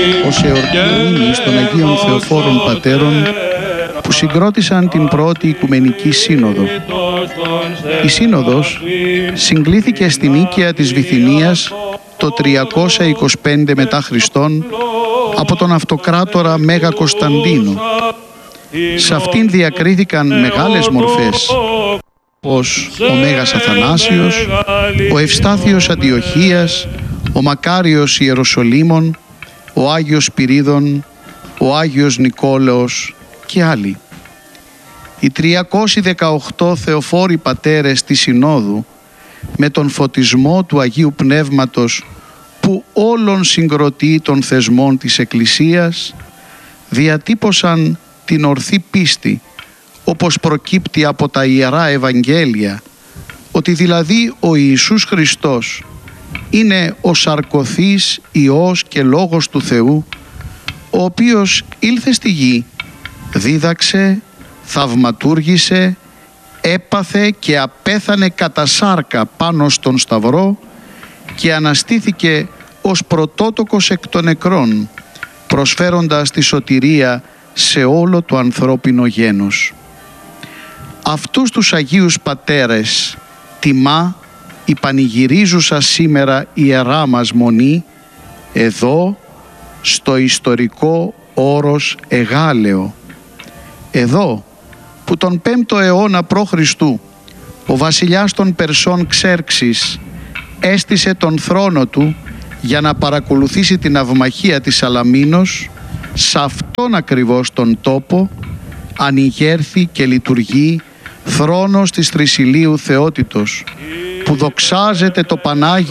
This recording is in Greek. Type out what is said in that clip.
ως εορτή μνήμης των Αγίων Θεοφόρων Πατέρων που συγκρότησαν την πρώτη Οικουμενική Σύνοδο. Η Σύνοδος συγκλήθηκε στην Οίκαια της Βυθινίας το 325 μετά Χριστόν από τον αυτοκράτορα Μέγα Κωνσταντίνο. Σε αυτήν διακρίθηκαν μεγάλες μορφές, όπως ο Μέγας Αθανάσιος, ο Ευστάθιος Αντιοχίας, ο Μακάριος Ιεροσολύμων, ο Άγιος Σπυρίδων, ο Άγιος Νικόλαος και άλλοι. Οι 318 Θεοφόροι Πατέρες της Συνόδου, με τον φωτισμό του Αγίου Πνεύματος που όλων συγκροτεί των θεσμών της Εκκλησίας, διατύπωσαν την ορθή πίστη, όπως προκύπτει από τα Ιερά Ευαγγέλια, ότι δηλαδή ο Ιησούς Χριστός είναι ο σαρκωθής Υιός και Λόγος του Θεού, ο οποίος ήλθε στη γη, δίδαξε, θαυματούργησε, έπαθε και απέθανε κατά σάρκα πάνω στον Σταυρό και αναστήθηκε ως πρωτότοκος εκ των νεκρών, προσφέροντας τη σωτηρία σε όλο το ανθρώπινο γένος. Αυτούς τους Αγίους Πατέρες τιμά η πανηγυρίζουσα σήμερα Ιερά μας Μονή εδώ στο ιστορικό όρος Εγάλεο. Εδώ που τον 5ο αιώνα π.Χ. ο βασιλιάς των Περσών Ξέρξης έστησε τον θρόνο του για να παρακολουθήσει την αυμαχία της Σαλαμίνος, σε αυτόν ακριβώς τον τόπο ανοιγέρθη και λειτουργεί θρόνος της Θρησιλείου Θεότητος, που δοξάζεται το Πανάγιο